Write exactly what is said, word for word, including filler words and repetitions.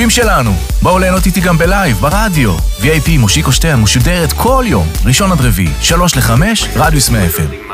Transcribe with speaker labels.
Speaker 1: האהובים שלנו. בואו ליהנות איתי גם בלייב, ברדיו. וי איי פי מושיקו שטרן משודרת כל יום, ראשון עד רביעי, שלוש לחמש, רדיוס מאה אף אם.